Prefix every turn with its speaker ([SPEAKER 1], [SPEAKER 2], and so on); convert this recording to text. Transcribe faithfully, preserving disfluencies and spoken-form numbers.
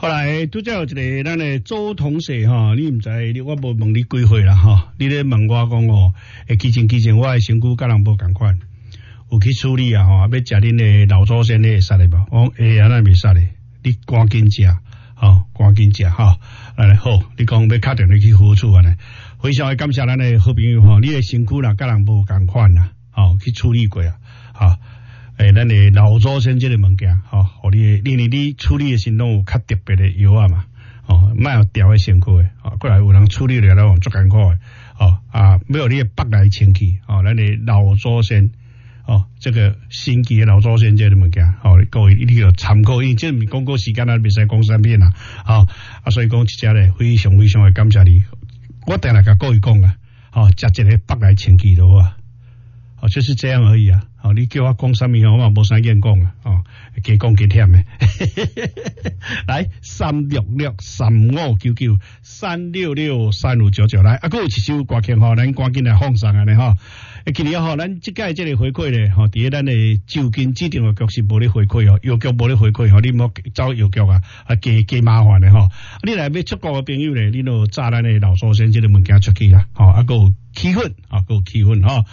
[SPEAKER 1] 后来拄则有一个咱的周同学吼，你毋知我无问你几岁啦吼，你咧问我讲哦，诶，之前之前我的身躯甲人无共款，有去处理啊吼，要食恁的老祖先的会使的无？我会啊，咱袂使的，你赶紧食，吼，赶紧食吼，来好，你讲要敲电话去好处安尼，非常的感谢咱的好朋友吼，你的身躯啦甲人无共款啦，吼，去处理过啊，吼。诶，咱的老祖先这个物件，吼，互你，因为你处理的时拢有较特别的药啊嘛，哦，莫有调的身躯的，哦，过来有人处理了了足艰苦的，哦啊，要有你的北来清气，哦，咱的老祖先，哦，这个神奇的老祖先这个物件，哦，各位一定要参考，因为这毋是广告时间啊，袂使讲三遍啦，哦，啊，所以讲真正咧，非常非常的感谢你，我定来甲各位讲啊，哦，食一个北来清气就好啊，哦，就是这样而已啊。哦，你叫我讲啥物啊？我嘛无啥眼讲啊！哦，加讲加忝诶。来，三六六三五九九三六六三五九九来，啊，佫有一首歌曲吼，咱赶紧来放上安尼吼。诶，今日吼，咱即届即个回馈咧，吼，伫咱诶就近指定嘅局是无咧回馈哦，邮局无咧回馈吼，你莫走邮局啊，啊加加麻烦咧吼。你来要出国嘅朋友咧，你著炸咱诶老祖先即个物件出去啦，吼，啊，佫有气氛，啊，佫有气氛吼。